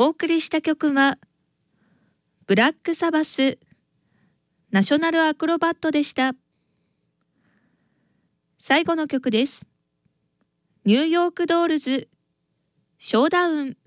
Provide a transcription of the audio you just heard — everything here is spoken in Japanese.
お送りした曲はブラックサバスナショナルアクロバットでした。最後の曲です。ニューヨークドールズショーダウン。